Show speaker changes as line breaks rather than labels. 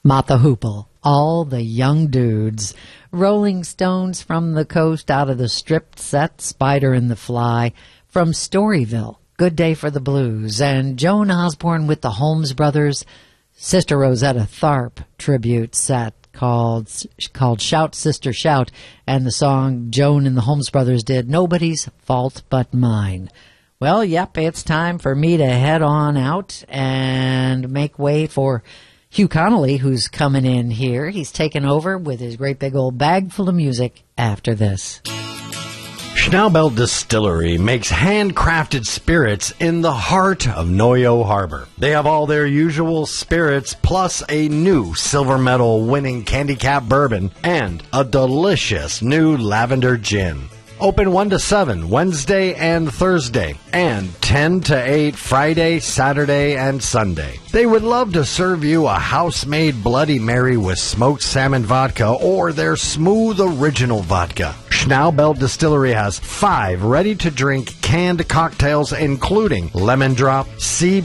Mata Hoople, All the Young Dudes, Rolling Stones from the Coast, out of the stripped set, Spider and the Fly, from Storyville, Good Day for the Blues, and Joan Osborne with the Holmes Brothers, Sister Rosetta Tharpe tribute set called Shout Sister Shout, and the song Joan and the Holmes Brothers did, Nobody's Fault But Mine. Well, yep, it's time for me to head on out and make way for Hugh Connolly, who's coming in here. He's taken over with his great big old bag full of music after this.
Schnaubelt Distillery makes handcrafted spirits in the heart of Noyo Harbor. They have all their usual spirits, plus a new silver medal winning Candy Cap bourbon and a delicious new lavender gin. Open 1 to 7 Wednesday and Thursday, and 10 to 8 Friday, Saturday, and Sunday. They would love to serve you a house-made Bloody Mary with smoked salmon vodka or their smooth original vodka. Schnaubelt Distillery has 5 ready-to-drink canned cocktails, including Lemon Drop, Sea